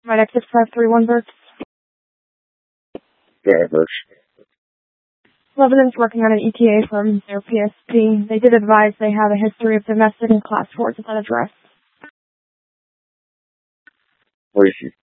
My next 6531 Birch. Yeah, Birch. Lebanon's working on an ETA from their PSP. They did advise they have a history of domestic and class 4s at that address. Where is she?